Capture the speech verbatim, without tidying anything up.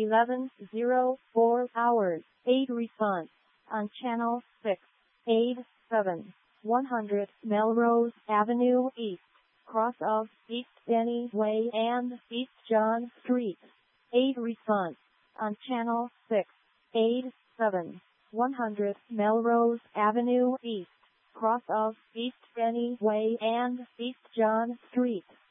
eleven oh four hours. eight response on channel six. eight seven one hundred Melrose Avenue East, cross of East Denny Way and East John Street. eight response on channel six. eight seven one hundred Melrose Avenue East, cross of East Denny Way and East John Street.